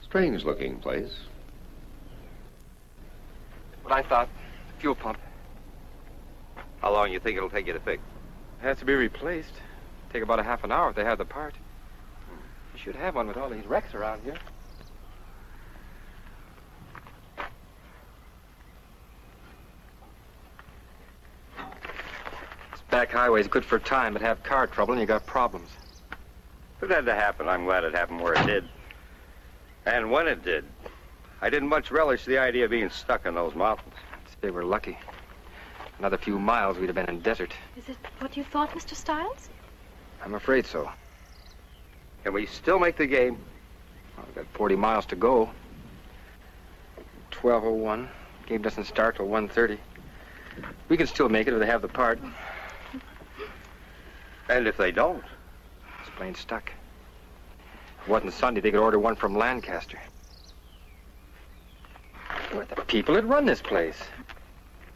Strange-looking place. What I thought, fuel pump. How long you think it'll take you to fix? It has to be replaced. Take about a half an hour if they have the part. You should have one with all these wrecks around here. This back highway's good for time, but have car trouble and you got problems. If it had to happen, I'm glad it happened where it did. And when it did. I didn't much relish the idea of being stuck in those mountains. I'd say we're lucky. Another few miles, we'd have been in desert. Is it what you thought, Mr. Stiles? I'm afraid so. Can we still make the game? Well, we've got 40 miles to go. 12:01. Game doesn't start till 1:30. We can still make it if they have the part. And if they don't? This plane's stuck. If it wasn't Sunday, they could order one from Lancaster. We're the people that run this place.